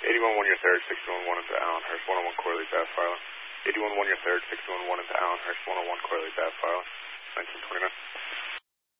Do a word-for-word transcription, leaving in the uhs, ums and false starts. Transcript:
eighty-one one your third, sixty-one one into Allenhurst, one oh one Corley, Bath File. eighty-one one your third, sixty-one one into Allenhurst, one oh one Corley, Bath File. nineteen twenty-nine.